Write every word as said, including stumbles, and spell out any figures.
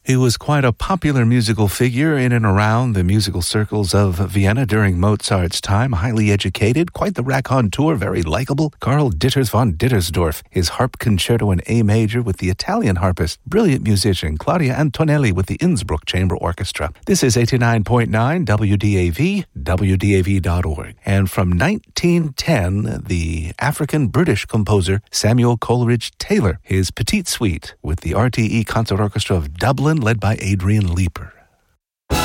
He was quite a popular musical figure in and around the musical circles of Vienna during Mozart's time. Highly educated, quite the raconteur, very likable. Karl Ditters von Dittersdorf, his harp concerto in A major with the Italian harpist, brilliant musician Claudia Antonelli with the Innsbruck Chamber Orchestra. This is eighty-nine point nine W D A V, W D A V dot org. And from nineteen ten, the African-British composer Samuel Coleridge Taylor, his Petite Suite with the R T E Concert Orchestra of Dublin, led by Adrian Leeper.